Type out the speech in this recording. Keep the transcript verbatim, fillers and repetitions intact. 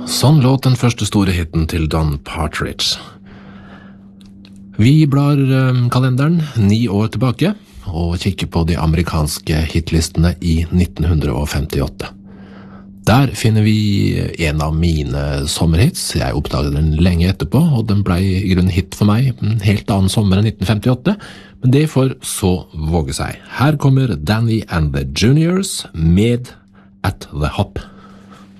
Sånn låt den første store hitten til Don Partridge. Vi blar kalenderen ni år tilbake og kikker på de amerikanske hitlistene i nitten femtiåtte. Der finner vi en av mine sommerhits. Jeg oppdaget den lenge etterpå, og den ble i grunnen hit for meg en helt annen sommer enn nitten femtiåtte, men det får så våge seg. Her kommer Danny and the Juniors med At the Hop.